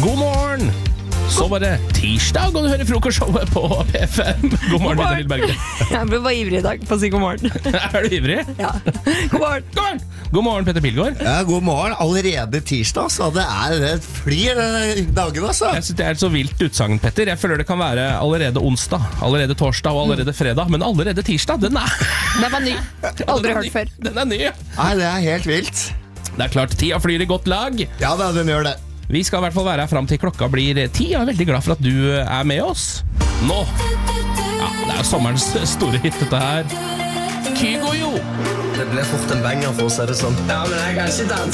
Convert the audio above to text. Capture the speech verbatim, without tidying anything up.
God morgen! Så var det tirsdag, og du hører frokostshowet på P fem. God morgen, Vidar Lillberget. Jeg ble bare ivrig i dag på å si god morgen. Er du ivrig? Ja. God morgen. God morgen, god morgen Petter Pilgaard. Ja, god morgen. Allerede tirsdag, så det er det flyr denne dagen, altså. Jeg synes det er et så vilt utsagn, Petter. Jeg føler det kan være allerede onsdag, allerede torsdag og allerede fredag, men allerede tirsdag, den er... Den var ny. Aldri hørt før. Den er ny. Nei, det er helt vilt. Det er klart, tida flyr i godt lag. Ja da, den gjør det. Vi skal i hvert fall være her frem til klokka blir ti. Jeg er veldig glad for at du er med oss. Nå, ja, det er sommerens store hit, dette her. Kygo jo. Det ble fort en banger, for å si det sånn. Ja, men jeg kan ikke danse.